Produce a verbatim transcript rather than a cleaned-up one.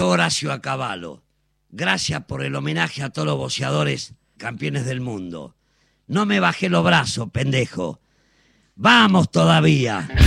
Dijo Horacio a Cavallo: gracias por el homenaje a todos los boxeadores campeones del mundo. No me bajé los brazos, pendejo. ¡Vamos todavía!